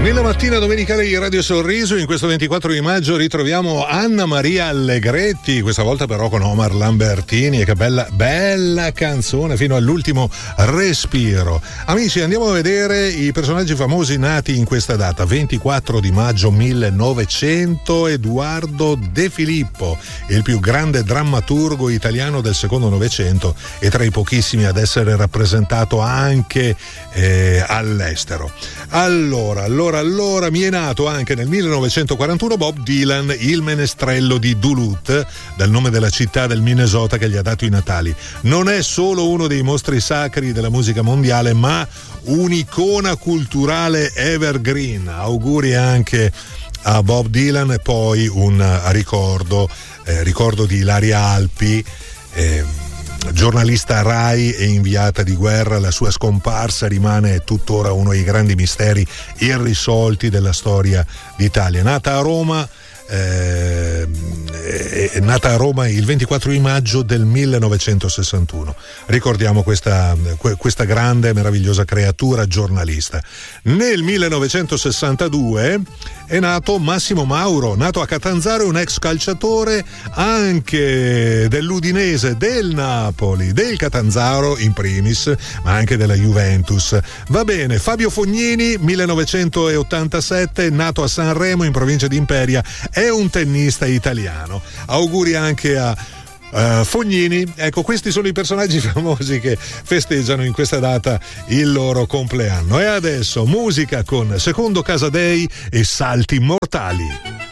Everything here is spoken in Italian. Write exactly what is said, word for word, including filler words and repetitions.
Nella mattina domenicale di Radio Sorriso, in questo ventiquattro di maggio, ritroviamo Anna Maria Allegretti, questa volta però con Omar Lambertini, e che bella, bella canzone fino all'ultimo respiro. Amici, andiamo a vedere i personaggi famosi nati in questa data, ventiquattro di maggio millenovecento. Edoardo De Filippo, il più grande drammaturgo italiano del secondo Novecento e tra i pochissimi ad essere rappresentato anche eh, all'estero. Allora, allora Allora mi è nato anche nel millenovecentoquarantuno Bob Dylan, il menestrello di Duluth, dal nome della città del Minnesota che gli ha dato i natali. Non è solo uno dei mostri sacri della musica mondiale, ma un'icona culturale evergreen. Auguri anche a Bob Dylan. E poi un ricordo, eh, ricordo di Ilaria Alpi, eh, giornalista Rai e inviata di guerra. La sua scomparsa rimane tuttora uno dei grandi misteri irrisolti della storia d'Italia. Nata a Roma, eh, è nata a Roma il ventiquattro di maggio del millenovecentosessantuno. Ricordiamo questa, questa grande e meravigliosa creatura giornalista. Nel millenovecentosessantadue è nato Massimo Mauro, nato a Catanzaro, un ex calciatore anche dell'Udinese, del Napoli, del Catanzaro in primis, ma anche della Juventus. Va bene, Fabio Fognini, millenovecentottantasette, nato a Sanremo in provincia di Imperia, è un tennista italiano. Auguri anche a Uh, Fognini. Ecco, questi sono i personaggi famosi che festeggiano in questa data il loro compleanno. E adesso musica con Secondo Casadei e Salti Mortali.